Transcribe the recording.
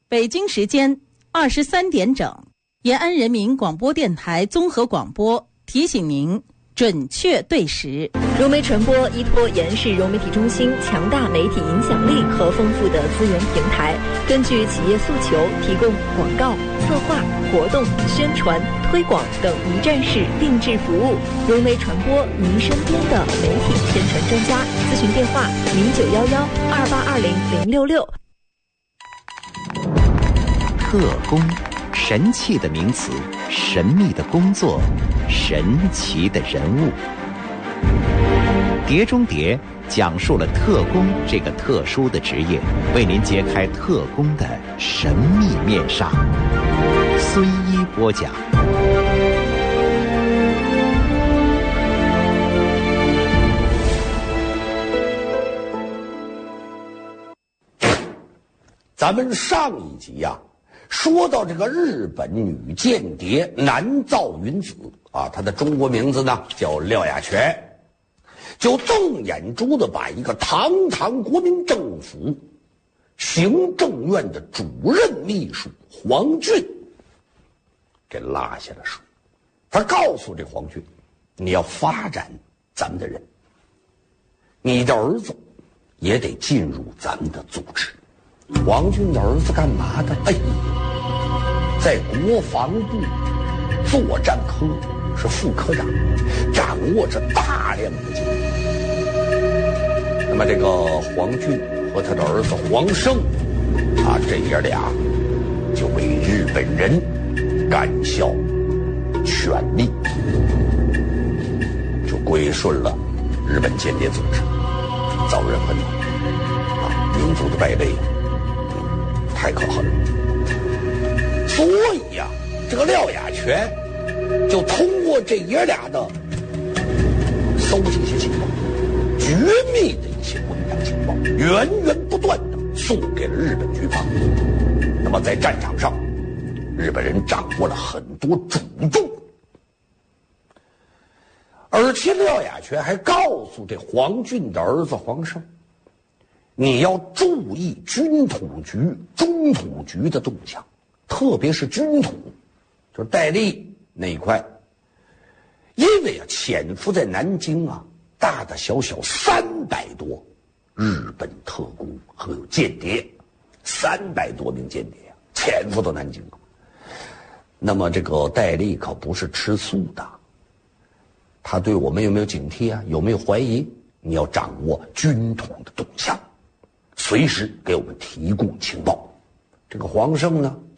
北京时间23点整，延安人民广播电台综合广播提醒您准确对时。 融媒传播依托延世融媒体中心强大媒体影响力和丰富的资源平台，根据企业诉求提供广告、策划、活动、宣传、推广等一站式定制服务。融媒传播，您身边的媒体宣传专家。咨询电话0911282066。 特工，神气的名词，神秘的工作，神奇的人物。碟中谍讲述了特工这个特殊的职业，为您揭开特工的神秘面纱。孙一播讲。 咱们上一集呀，说到这个日本女间谍南诏云子啊，她的中国名字呢叫廖雅全，就瞪眼珠子把一个堂堂国民政府行政院的主任秘书黄俊给拉下了水。他告诉这黄俊，你要发展咱们的人，你的儿子也得进入咱们的组织。黄俊的儿子干嘛的？在国防部作战科是副科长，掌握着大量的经验。那么这个黄俊和他的儿子黄胜啊，这爷俩就为日本人干校权力，就归顺了日本间谍组织，遭人恨啊，民族的败类太可恨了。所以呀，这个廖雅全就通过这爷俩的搜集一些情报，绝密的一些国民党情报，源源不断的送给了日本军方。那么在战场上，日本人掌握了很多主动，而且廖雅全还告诉这黄俊的儿子黄胜，你要注意军统局、中统局的动向，特别是军统，就是戴笠那一块。因为潜伏在南京啊，大大小小300多日本特工和间谍，300多名间谍潜伏到南京。那么这个戴笠可不是吃素的，他对我们有没有警惕啊？有没有怀疑？你要掌握军统的动向，随时给我们提供情报。这个黄胜呢，